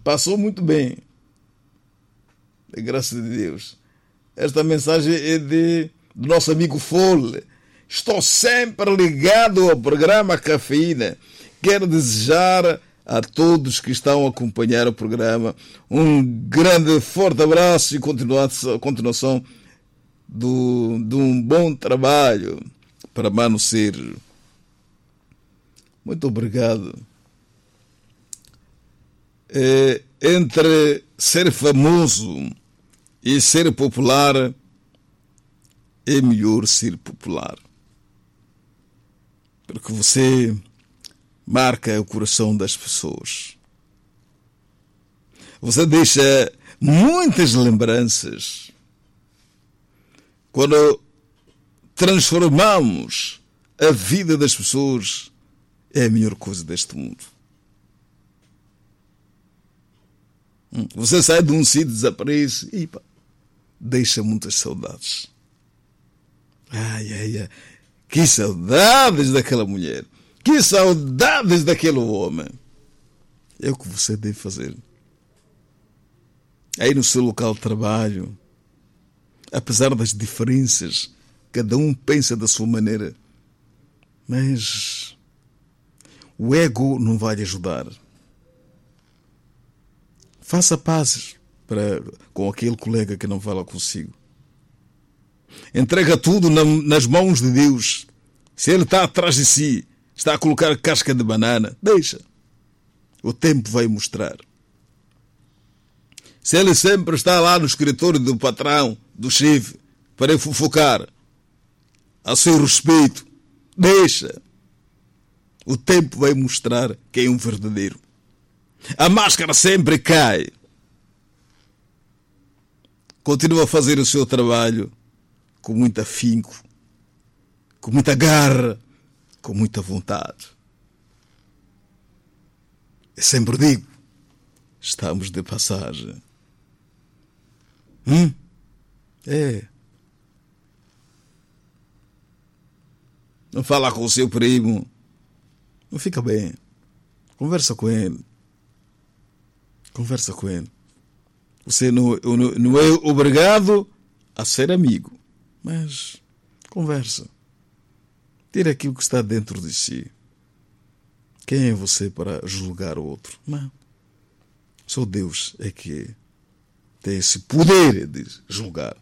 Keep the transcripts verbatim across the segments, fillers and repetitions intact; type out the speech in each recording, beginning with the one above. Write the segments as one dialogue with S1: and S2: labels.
S1: Passou muito bem. Graças a Deus. Esta mensagem é de, do nosso amigo Fole. Estou sempre ligado ao programa Cafeína. Quero desejar a todos que estão a acompanhar o programa um grande, forte abraço e continuação, continuação do, de um bom trabalho para Mano Sérgio. Muito obrigado. É, entre ser famoso e ser popular, é melhor ser popular. Porque você marca o coração das pessoas. Você deixa muitas lembranças. Quando transformamos a vida das pessoas, é a melhor coisa deste mundo. Você sai de um sítio, desaparece e pá, deixa muitas saudades. Ai, ai, ai. Que saudades daquela mulher. Que saudades daquele homem. É o que você deve fazer. Aí no seu local de trabalho, apesar das diferenças, cada um pensa da sua maneira, mas o ego não vai lhe ajudar. Faça pazes para, com aquele colega que não fala consigo. Entrega tudo na, nas mãos de Deus. Se ele está atrás de si, está a colocar casca de banana, deixa. O tempo vai mostrar. Se ele sempre está lá no escritório do patrão, do chefe, para fofocar a seu respeito, deixa. O tempo vai mostrar quem é um verdadeiro. A máscara sempre cai. Continua a fazer o seu trabalho com muito afinco, com muita garra, com muita vontade. Eu sempre digo, estamos de passagem. Hum? É. Não fala com o seu primo. Não fica bem. Conversa com ele. Conversa com ele. Você não, não, não é obrigado a ser amigo, mas conversa. Tira aquilo que está dentro de si. Quem é você para julgar o outro? Não. Só Deus é que tem esse poder de julgar.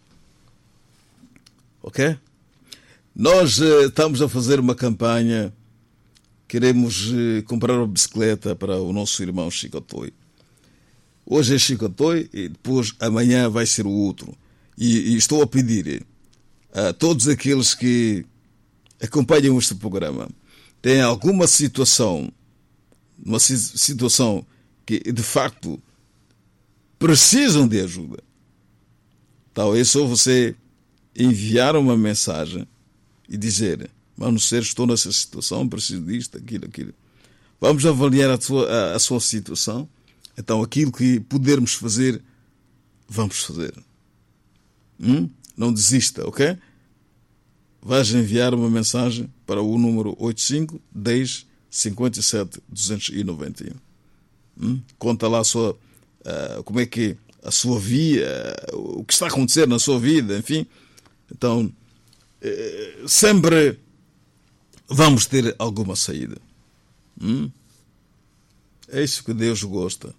S1: Ok? Nós eh, estamos a fazer uma campanha. Queremos eh, comprar uma bicicleta para o nosso irmão Chicotói. Hoje é Chicotói e depois amanhã vai ser o outro. E, e estou a pedir a todos aqueles que acompanham este programa, têm alguma situação, uma situação que de facto precisam de ajuda. Então é só você enviar uma mensagem e dizer: Mano Sérgio, estou nessa situação, preciso disto, aquilo, aquilo. Vamos avaliar a sua, a, a sua situação. Então, aquilo que pudermos fazer, vamos fazer. Hum? Não desista, ok? Vais enviar uma mensagem para o número oitenta e cinco, dez, cinquenta e sete, duzentos e noventa e um. Hum? Conta lá a sua, uh, como é que a sua vida, uh, o que está a acontecer na sua vida, enfim. Então, uh, sempre vamos ter alguma saída. Hum? É isso que Deus gosta.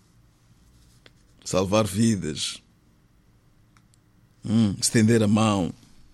S1: Salvar vidas. Hum, estender a mão.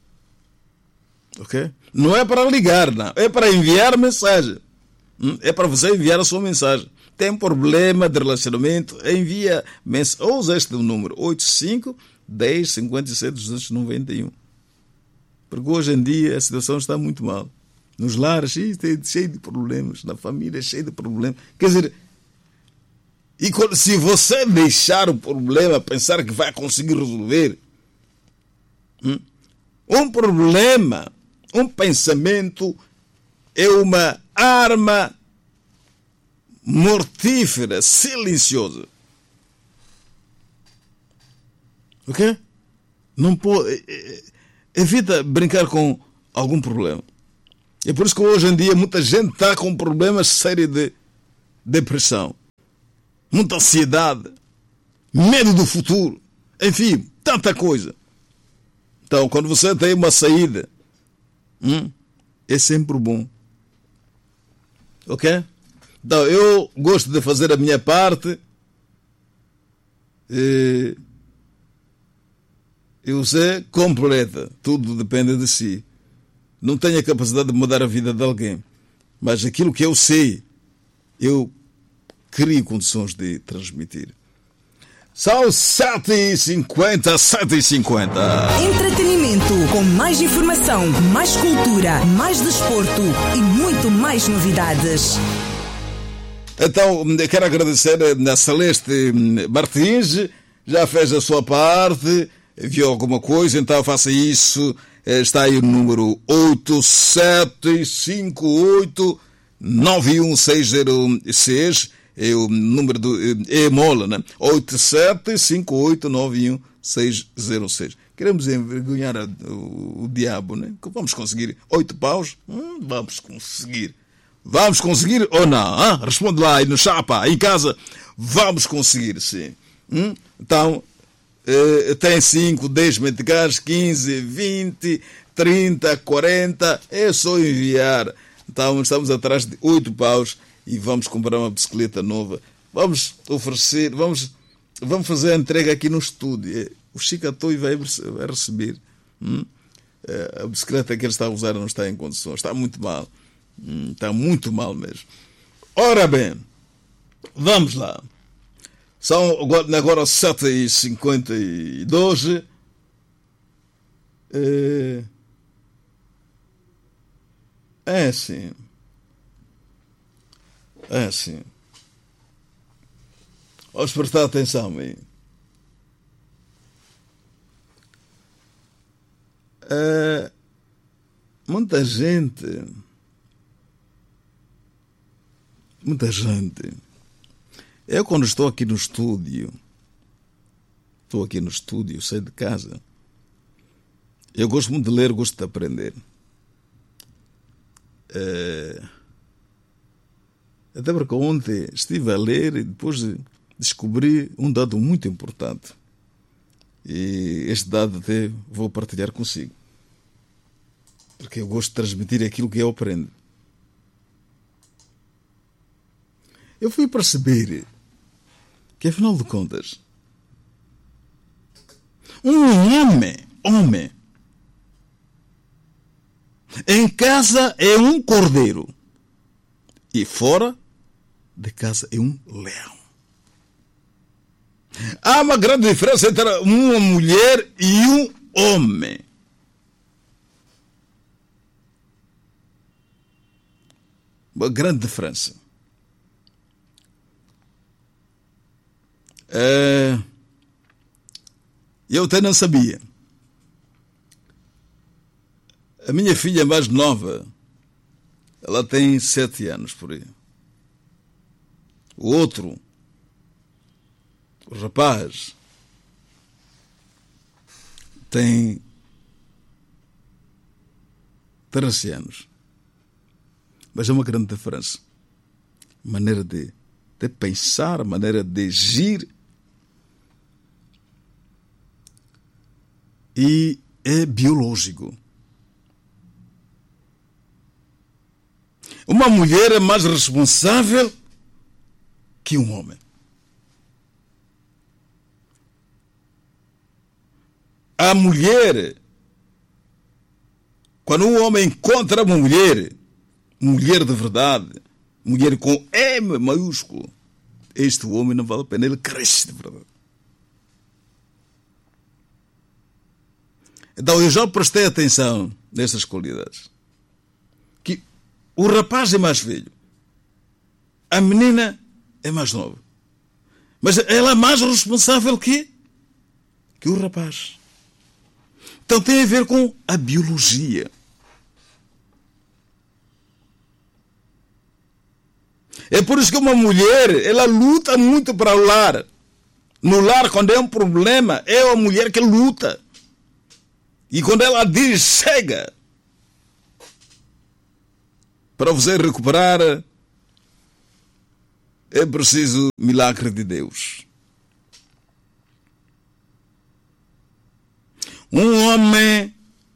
S1: Ok? Não é para ligar, não. É para enviar mensagem. Hum, é para você enviar a sua mensagem. Tem problema de relacionamento? Envia mensagem. Ou usa este número: oitenta e cinco, dez, cinquenta e sete, duzentos e noventa e um. Porque hoje em dia a situação está muito mal. Nos lares, cheio de problemas. Na família, cheio de problemas. Quer dizer, e se você deixar o problema, pensar que vai conseguir resolver, um problema, um pensamento é uma arma mortífera, silenciosa. Ok? Não pode, evita brincar com algum problema. É por isso que hoje em dia muita gente está com problemas sérios de depressão. muita ansiedade, medo do futuro, enfim, tanta coisa. Então, quando você tem uma saída, hum, é sempre bom. Ok? Então, eu gosto de fazer a minha parte. E, e você completa. Tudo depende de si. Não tenho a capacidade de mudar a vida de alguém. Mas aquilo que eu sei, eu crio condições de transmitir. São sete e cinquenta, sete e cinquenta.
S2: Entretenimento com mais informação, mais cultura, mais desporto e muito mais novidades.
S1: Então, quero agradecer a Celeste Martins, já fez a sua parte, viu alguma coisa, então faça isso. Está aí o número oito sete cinco oito nove um seis zero seis. É o número do é mola, né? oito sete cinco oito nove um seis zero seis. Queremos envergonhar o, o diabo, né? Vamos conseguir oito paus? Hum, vamos conseguir. Vamos conseguir ou não? Hein? Responde lá aí no chapa, aí em casa. Vamos conseguir, sim. Hum? Então, eh, tem cinco, dez meticais, quinze, vinte, trinta, quarenta. É só enviar. Então, estamos atrás de oito paus. E vamos comprar uma bicicleta nova. Vamos oferecer, vamos, vamos fazer a entrega aqui no estúdio. O Chicatoi vai, vai receber. Hum? A bicicleta que ele está a usar não está em condições. Está muito mal. Hum, está muito mal mesmo. Ora bem, vamos lá. São agora sete e cinquenta e dois. É, é assim. É assim. Vamos prestar atenção aí. É, muita gente, muita gente. Eu quando estou aqui no estúdio, estou aqui no estúdio, saio de casa, eu gosto muito de ler, gosto de aprender. É, Até porque ontem estive a ler e depois descobri um dado muito importante. E este dado até vou partilhar consigo. Porque eu gosto de transmitir aquilo que eu aprendo. Eu fui perceber que, afinal de contas, um homem, homem, em casa é um cordeiro. E fora de casa é um leão. Há uma grande diferença entre uma mulher e um homem. Uma grande diferença. É... Eu até não sabia. A minha filha mais nova, ela tem sete anos por aí. O outro, o rapaz, tem treze anos. Mas é uma grande diferença. Maneira de, de pensar, maneira de agir. E é biológico. Uma mulher é mais responsável que um homem. A mulher, quando um homem encontra uma mulher, mulher de verdade, mulher com M maiúsculo, este homem não vale a pena, ele cresce de verdade. Então eu já prestei atenção nessas qualidades. Que o rapaz é mais velho, a menina é mais nova, mas ela é mais responsável que, que o rapaz. Então tem a ver com a biologia. É por isso que uma mulher, ela luta muito para o lar. No lar, quando é um problema, é a mulher que luta. E quando ela diz, chega, para você recuperar é preciso milagre de Deus. Um homem,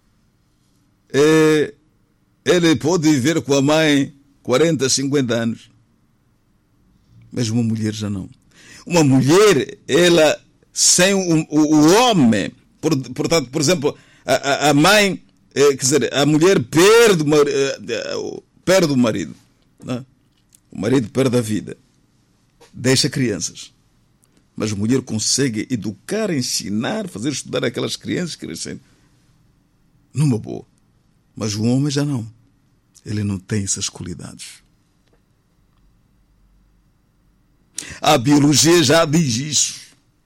S1: é, ele pode viver com a mãe quarenta, cinquenta anos. Mas uma mulher já não. Uma mulher, ela, sem o, o, o homem, por, portanto, por exemplo, a, a mãe, é, quer dizer, a mulher perde, perde o marido. Não? O marido perde a vida. Deixa crianças. Mas a mulher consegue educar, ensinar, fazer estudar aquelas crianças que crescem numa boa. Mas o homem já não. Ele não tem essas qualidades. A biologia já diz isso.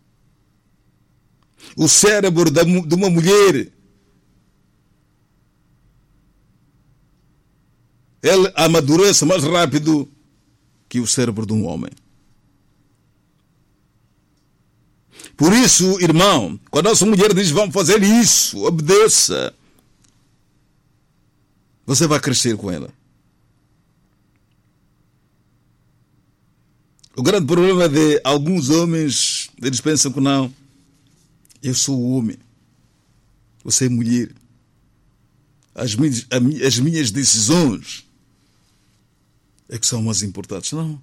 S1: O cérebro de uma mulher, ele amadurece mais rápido que o cérebro de um homem. Por isso, irmão, quando a nossa mulher diz vamos fazer isso, obedeça. Você vai crescer com ela. O grande problema de alguns homens, eles pensam que não. Eu sou homem. Você é mulher. As minhas, as minhas decisões é que são mais importantes. Não.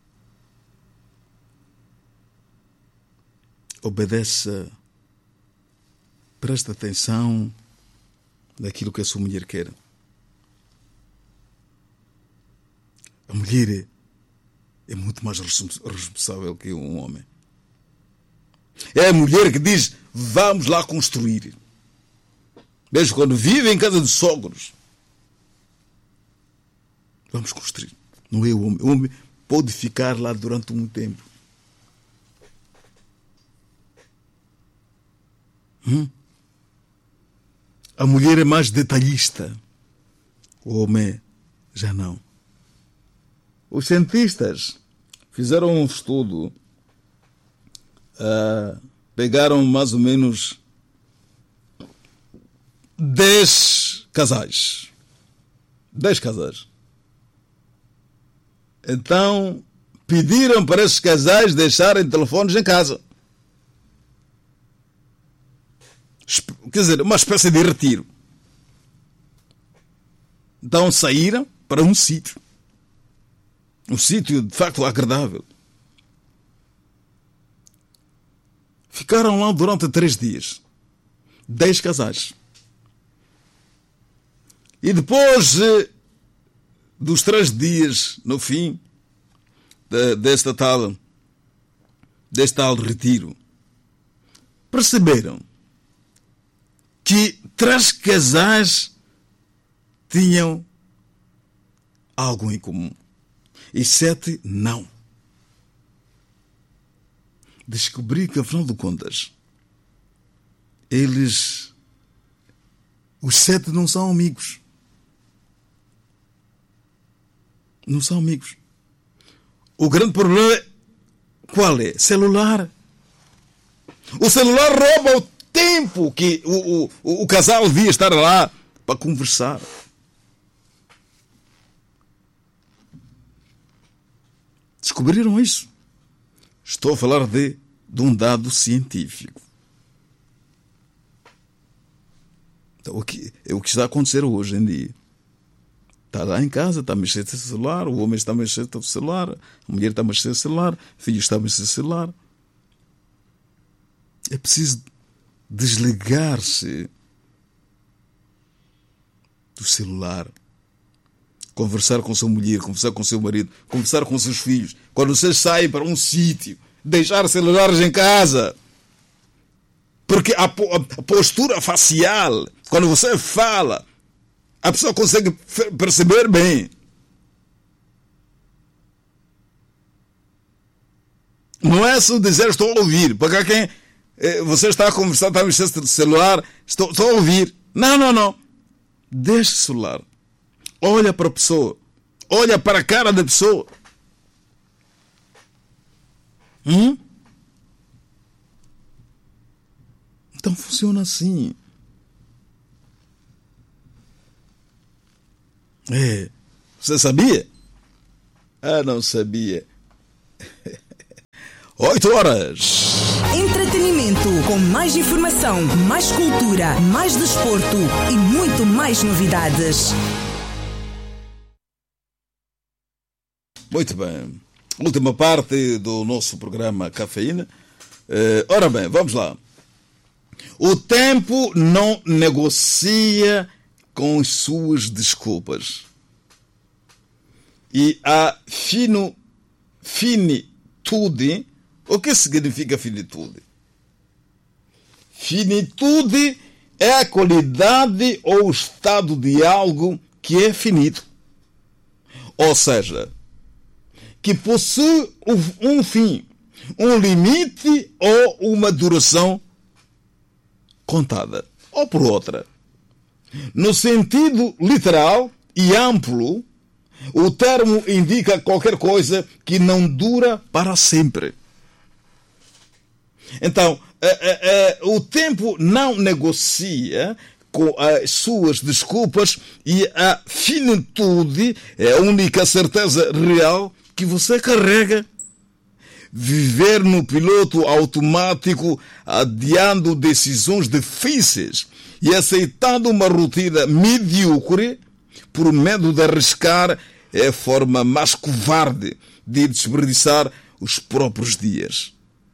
S1: Obedeça. Presta atenção naquilo que a sua mulher quer. A mulher é muito mais responsável que um homem. É a mulher que diz, vamos lá construir. Mesmo quando vive em casa de sogros. Vamos construir. Não é o homem. O homem pode ficar lá durante um tempo. Hum? A mulher é mais detalhista. O homem já não. Os cientistas fizeram um estudo, uh, pegaram mais ou menos dez casais. Dez casais. Então, pediram para esses casais deixarem telefones em casa. Quer dizer, uma espécie de retiro. Então saíram para um sítio. Um sítio, de facto, agradável. Ficaram lá durante três dias. Dez casais. E depois eh, dos três dias, no fim, de, desta tal, deste tal retiro, perceberam que três casais tinham algo em comum. E sete, não. Descobri que, afinal de contas, eles, os sete não são amigos. Não são amigos. O grande problema é, qual é? Celular. O celular rouba o tempo que o, o, o casal devia estar lá para conversar. Descobriram isso. Estou a falar de, de um dado científico. Então, o que, é o que está a acontecer hoje em dia. Está lá em casa, está a mexer no celular, o homem está a mexer no celular, a mulher está a mexer no celular, o filho está a mexer no celular. É preciso desligar-se do celular. Conversar com sua mulher, conversar com seu marido, conversar com seus filhos. Quando vocês saem para um sítio, deixar celulares em casa. Porque a, a postura facial, quando você fala, a pessoa consegue perceber bem. Não é só dizer estou a ouvir. Para quem eh, você está a conversar, está a mexer no celular, estou, estou a ouvir. Não, não, não. Deixe o celular. Olha para a pessoa. Olha para a cara da pessoa. Hum? Então funciona assim. É. Você sabia? Ah, não sabia. oito horas.
S2: Entretenimento com mais informação, mais cultura, mais desporto e muito mais novidades.
S1: Muito bem. Última parte do nosso programa Cafeína. Uh, ora bem, vamos lá. O tempo não negocia com as suas desculpas. E a fino, finitude, o que significa finitude? Finitude é a qualidade ou o estado de algo que é finito. Ou seja, que possui um fim, um limite ou uma duração contada. Ou por outra, no sentido literal e amplo, o termo indica qualquer coisa que não dura para sempre. Então, é, é, é, o tempo não negocia com as suas desculpas e a finitude é a única certeza real que você carrega. Viver no piloto automático, adiando decisões difíceis e aceitando uma rotina medíocre por medo de arriscar é a forma mais covarde de desperdiçar os próprios dias.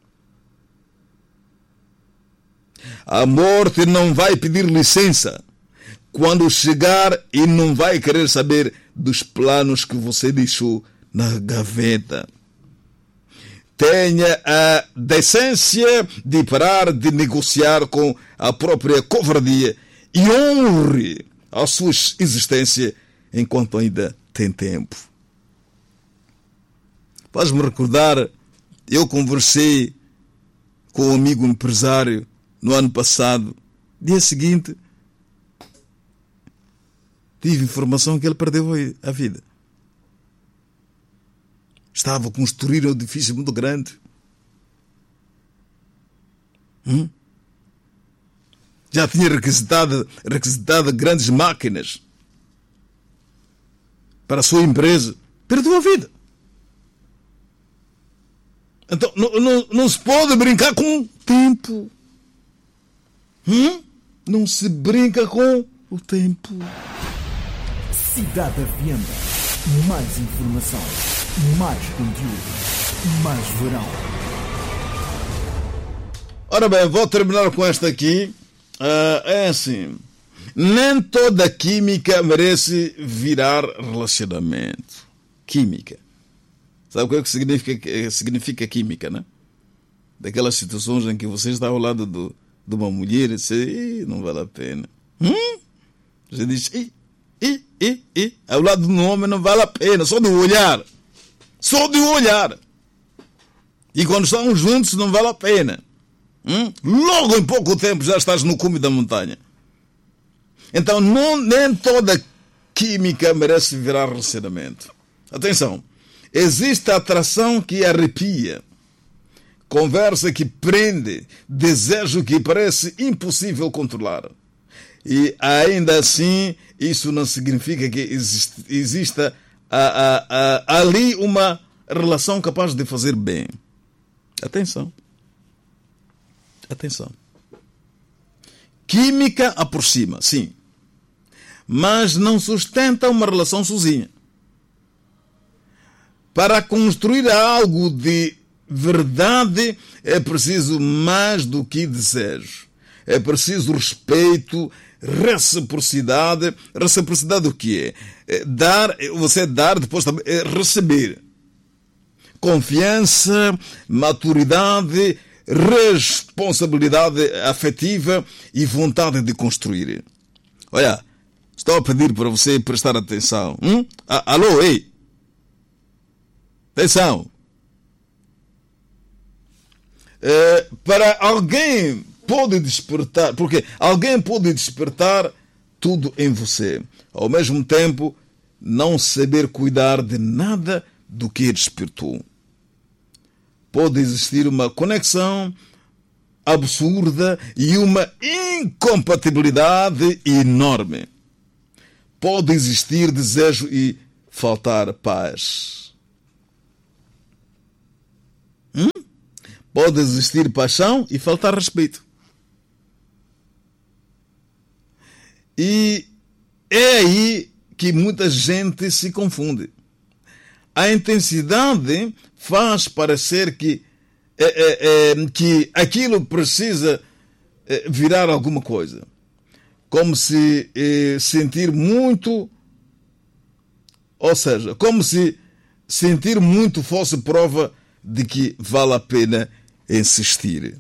S1: A morte não vai pedir licença quando chegar e não vai querer saber dos planos que você deixou na gaveta. Tenha a decência de parar de negociar com a própria covardia e honre a sua existência enquanto ainda tem tempo. Faz-me recordar, eu conversei com um amigo empresário no ano passado. Dia seguinte, tive informação que ele perdeu a vida. Estava a construir um edifício muito grande. Hum? Já tinha requisitado, requisitado grandes máquinas para a sua empresa. Perdeu a vida. Então, não, não, não se pode brincar com o tempo. Hum? Não se brinca com o tempo.
S3: Cidade Avienda. Mais informação, mais conteúdo, mais verão.
S1: Ora bem, vou terminar com esta aqui. Uh, é assim. Nem toda química merece virar relacionamento. Química. Sabe o que, é que significa, que significa química, né? Daquelas situações em que você está ao lado do, de uma mulher e diz, não vale a pena. Hum? Você diz, Ih, ih, ih, ih. Ao lado de um homem não vale a pena, só de olhar. Só de olhar. E quando estão juntos não vale a pena. Hum? Logo em pouco tempo já estás no cume da montanha. Então não, nem toda química merece virar relacionamento. Atenção. Existe atração que arrepia, conversa que prende, desejo que parece impossível controlar. E ainda assim, isso não significa que existe, exista a, a, a, ali uma relação capaz de fazer bem. Atenção. Atenção. Química aproxima, sim. Mas não sustenta uma relação sozinha. Para construir algo de verdade é preciso mais do que desejo. É preciso respeito, reciprocidade. Reciprocidade o que é? É dar, você dar, depois também é receber. Confiança, maturidade, responsabilidade afetiva e vontade de construir. Olha, estou a pedir para você prestar atenção. Hum? Alô, ei! Atenção! É, para alguém pode despertar, porque alguém pode despertar tudo em você. Ao mesmo tempo, não saber cuidar de nada do que despertou. Pode existir uma conexão absurda e uma incompatibilidade enorme. Pode existir desejo e faltar paz. Hum? Pode existir paixão e faltar respeito. E é aí que muita gente se confunde. A intensidade faz parecer que, é, é, é, que aquilo precisa é, virar alguma coisa. Como se é, sentir muito, ou seja, como se sentir muito fosse prova de que vale a pena insistir.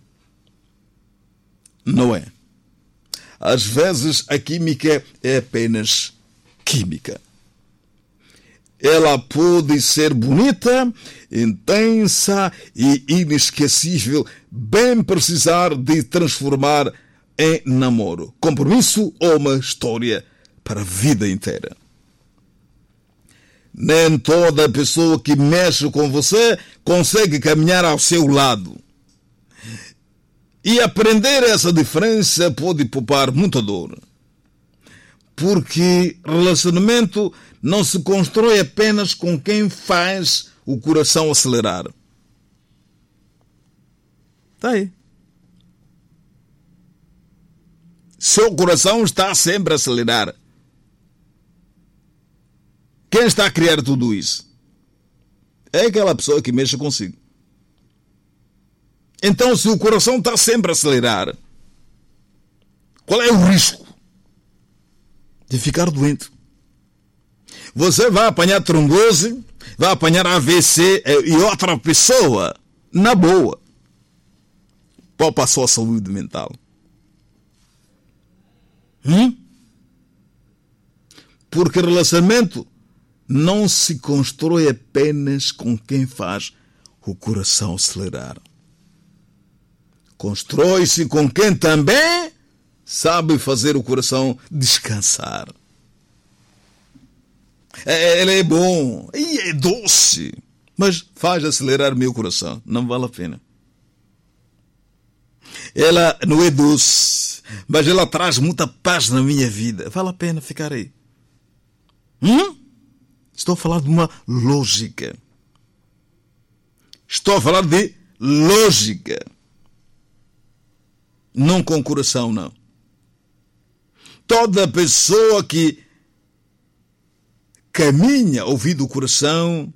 S1: Não é. Às vezes a química é apenas química. Ela pode ser bonita, intensa e inesquecível, bem precisar de transformar em namoro, compromisso ou uma história para a vida inteira. Nem toda pessoa que mexe com você consegue caminhar ao seu lado. E aprender essa diferença pode poupar muita dor. Porque relacionamento não se constrói apenas com quem faz o coração acelerar. Está aí. Seu coração está sempre a acelerar. Quem está a criar tudo isso? É aquela pessoa que mexe consigo. Então, se o coração está sempre a acelerar, qual é o risco de ficar doente? Você vai apanhar trombose, vai apanhar A V C e outra pessoa, na boa, poupa a sua saúde mental. Hum? Porque relacionamento não se constrói apenas com quem faz o coração acelerar. Constrói-se com quem também sabe fazer o coração descansar. Ele é bom e é doce, mas faz acelerar meu coração. Não vale a pena. Ela não é doce, mas ela traz muita paz na minha vida. Vale a pena ficar aí. Hum? Estou a falar de uma lógica. Estou a falar de lógica. Não com coração, não. Toda pessoa que caminha ouvindo o coração,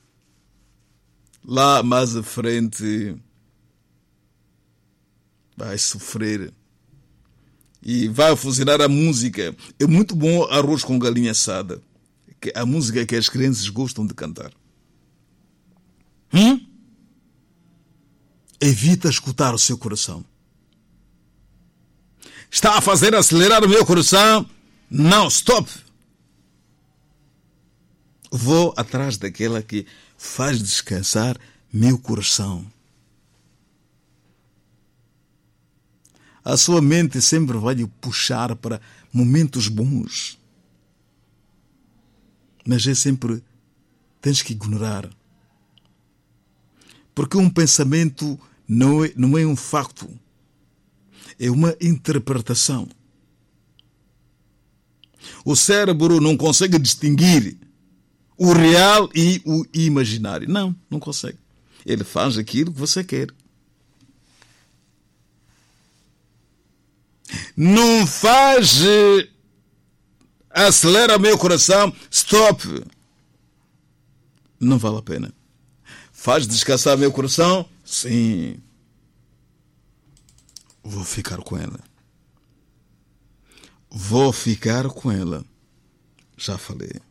S1: lá mais à frente vai sofrer e vai fuzilar a música. É muito bom arroz com galinha assada, que a música que as crianças gostam de cantar. Hum? Evita escutar o seu coração. Está a fazer acelerar o meu coração? Não, stop! Vou atrás daquela que faz descansar meu coração. A sua mente sempre vai lhe puxar para momentos bons. Mas é sempre, tens que ignorar. Porque um pensamento não é, não é um facto. É uma interpretação. O cérebro não consegue distinguir o real e o imaginário. Não, não consegue. Ele faz aquilo que você quer. Não faz... Acelera meu coração. Stop. Não vale a pena. Faz descansar meu coração? Sim. Vou ficar com ela. Vou ficar com ela. Já falei.